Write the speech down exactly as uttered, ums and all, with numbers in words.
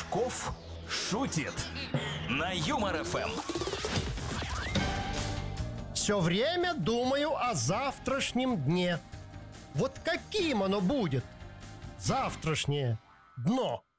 Качков шутит на Юмор ФМ. Все время думаю о завтрашнем дне. Вот каким оно будет? Завтрашнее дно.